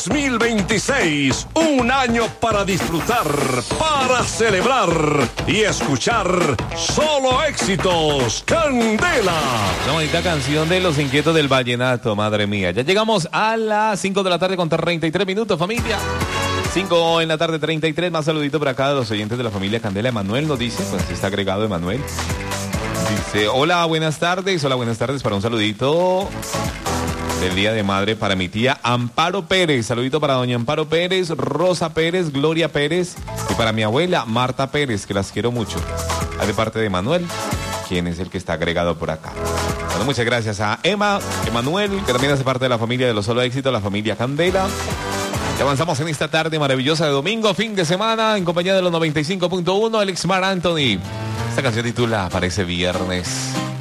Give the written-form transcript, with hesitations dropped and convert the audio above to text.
2026, un año para disfrutar, para celebrar y escuchar solo éxitos. Candela. Una bonita canción de Los Inquietos del Vallenato, madre mía. Ya llegamos a las 5 de la tarde con 33 minutos, familia. 5 en la tarde, 33. Más saludito por acá de los oyentes de la familia Candela. Emanuel nos dice, pues está agregado Emanuel. Dice, hola, buenas tardes. Hola, buenas tardes para un saludito del Día de Madre para mi tía Amparo Pérez. Saludito para doña Amparo Pérez, Rosa Pérez, Gloria Pérez y para mi abuela Marta Pérez, que las quiero mucho. De parte de Manuel, quien es el que está agregado por acá. Bueno, muchas gracias a Emanuel, que también hace parte de la familia de Los Solo Éxitos, la familia Candela. Y avanzamos en esta tarde maravillosa de domingo, fin de semana, en compañía de los 95.1, Alex Mar Anthony. Esta canción titula Parece Viernes.